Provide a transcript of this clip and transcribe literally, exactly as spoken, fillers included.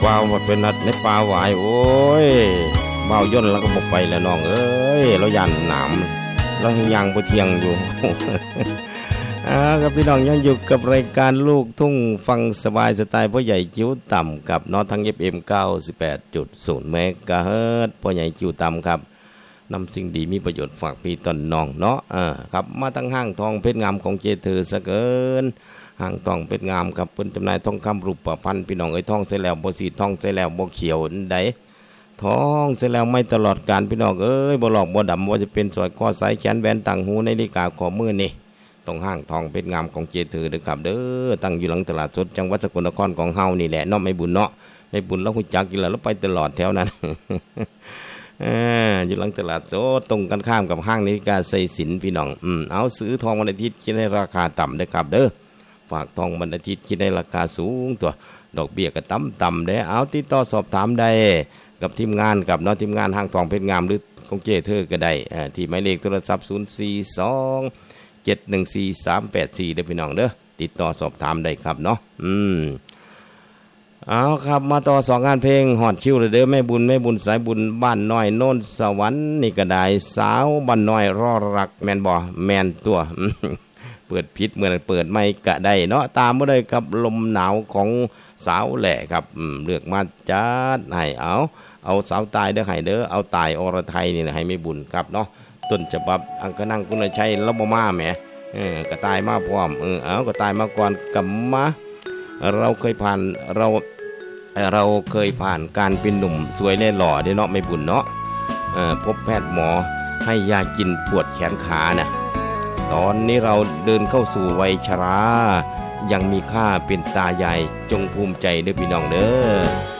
ปลาหมดเป็นนัดในปลาหวายโอ้ยเบาย่นแล้วก็บกไปแล้วน้องเอ้ยเรายันหนามเรายังไปเที่ยงอยู่ อ่าครับพี่น้องยังอยู่กับรายการลูกทุ่งฟังสบายสไตล์พ่อใหญ่จิ๋วต่ำกับนอทั้ง เอฟ เอ็ม เก้าสิบแปดจุดศูนย์ เมกะเฮิรตซ์พ่อใหญ่จิ๋วต่ำครับนำสิ่งดีมีประโยชน์ฝากพี่ต้นน้องเนาะอ่าครับมาตั้งห้างทองเพชรงามของเจเธอซะเกินห้างทองเพชรงามครับเปิ้นจำหน่ายทองคำรูปประพันธ์พี่น้องเอ้ยทองใส่แล้วบ่สีทองใส่แล้วบ่เขียวใดทองใส่แล้วไม่ตลอดกาลพี่น้องเอ้ยบ่หลอกบ่ดำว่าจะเป็นสร้อยคอสายแขนแหวนต่างหูนาฬิกาข้อมือนี่ต้องห้างทองเพชรงามของเจเธอเด้อครับเด้อตั้งอยู่หลังตลาดสดจังหวัดสกลนครของเฮานี่แหละเนาะไม่บุญเนาะไม่บุญแล้วฮู้จักอยู่แล้วแล้วไปตลอดแถวนั้น อ่าอยู่หลังตลาดโซตรงกันข้ามกับห้างนาฬิกาไซสินพี่น้องอืมเอาซื้อทองวันอาทิตย์คิดให้ราคาต่ำได้ครับเด้อฝากทองวันอาทิตย์คิดให้ราคาสูงตัวดอกเบี้ยก็ต่ำต่ำได้เอาติดต่อสอบถามได้กับทีมงานกับเนาะทีมงานห้างทองเพชรงามหรือของเจเธอก็ได้อ่าที่หมายเลขโทรศัพท์ศูนย์ สี่ สอง เจ็ด หนึ่ง สี่ สาม แปด สี่เด้อพี่น้องเด้อติดต่อสอบถามได้ครับเนาะอืมเอาครับมาต่อสองงานเพลงหอดชิวเลยเด้อแม่บุญแม่บุญสายบุญบ้านน้อยโน่นสวรรค์นี่ก็ได้สาวบ้านน้อยรอรักแมนบ่แมนตัว เปิดพิษเหมือนเปิดไม่กะได้เนาะตามมาเลยกับลมหนาวของสาวแหล่ครับเลือกมาจัดให้เอาเอาสาวตายเด้อให้เด้อเอาตายอรไทยนี่นะให้ไม่บุญครับเนาะต้นฉบับอังคนังกุลชัยละบ่มาแหมเออก็ตายมาพร้อมเออเอาก็ตายมาก่อนกับมาเราเคยผ่านเราเราเคยผ่านการเป็นหนุ่มสวยและหล่อได้เนาะไม่บุญเนาะเออพบแพทย์หมอให้ยากินปวดแขนขานะตอนนี้เราเดินเข้าสู่วัยชรายังมีค่าเป็นตาใหญ่จงภูมิใจเด้อพี่น้องเด้อ